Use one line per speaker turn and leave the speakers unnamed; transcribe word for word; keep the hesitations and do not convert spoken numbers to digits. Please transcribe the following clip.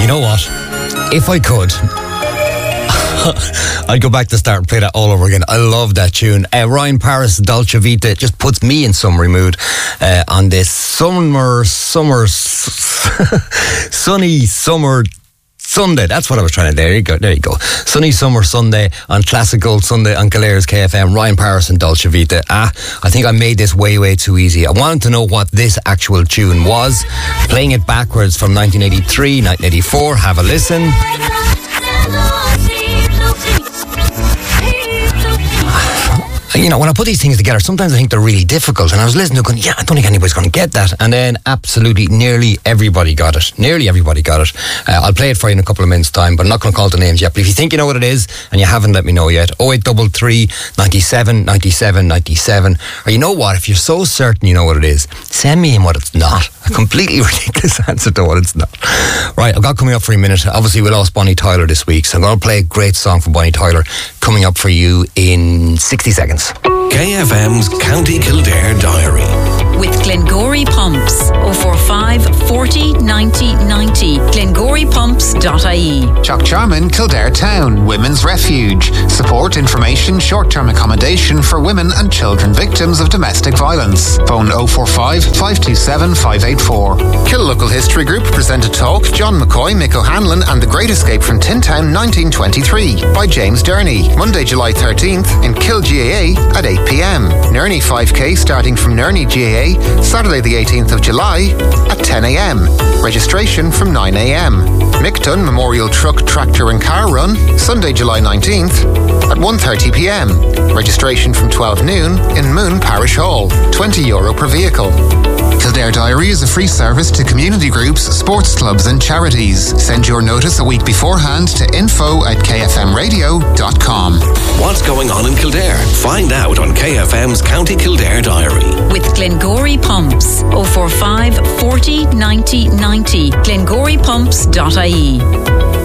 You know what? If I could, I'd go back to the start and play that all over again. I love that tune. Uh, Ryan Paris, Dolce Vita, just puts me in summery mood uh, on this summer, summer, sunny summer Sunday. That's what I was trying to. There you go. There you go. Sunny summer Sunday on Classical Sunday on Kildare K F M. Ryan Paris and Dolce Vita. Ah, I think I made this way, way too easy. I wanted to know what this actual tune was. Playing it backwards from nineteen eighty-three, nineteen eighty-four. Have a listen. You know, when I put these things together, sometimes I think they're really difficult. And I was listening to it going, yeah, I don't think anybody's going to get that. And then absolutely nearly everybody got it. Nearly everybody got it. Uh, I'll play it for you in a couple of minutes' time, but I'm not going to call the names yet. But if you think you know what it is and you haven't let me know yet, oh eight three three, ninety-seven, ninety-seven, ninety-seven. Or you know what, if you're so certain you know what it is, send me in what it's not. A completely ridiculous answer to what it's not. Right, I've got coming up for a minute. Obviously, we lost Bonnie Tyler this week, so I'm going to play a great song from Bonnie Tyler coming up for you in sixty seconds.
K F M's County Kildare Diary.
With Glengory Pumps. oh four five, forty, ninety, ninety. glengory pumps dot I E.
Chockcharman, Kildare Town, Women's Refuge. Support, information, short-term accommodation for women and children victims of domestic violence. Phone oh four five, five two seven, five eight four. Kill Local History Group present a talk, John McCoy, Mick O'Hanlon and the Great Escape from Tin Town nineteen twenty-three by James Durney. Monday, July thirteenth in Kill G A A at eight p.m. Nerney five K starting from Nerney G A A Saturday the eighteenth of July at ten a.m. Registration from nine a.m. Micton Memorial Truck, Tractor and Car Run Sunday, July nineteenth at one thirty p.m. Registration from twelve noon in Moon Parish Hall. twenty euro per vehicle. Kildare Diary is a free service to community groups, sports clubs and charities. Send your notice a week beforehand to info at k f m radio dot com.
What's going on in Kildare? Find out on K F M's County Kildare Diary.
With Glengory Pumps. oh four five, forty, ninety, ninety. glengory pumps dot I E.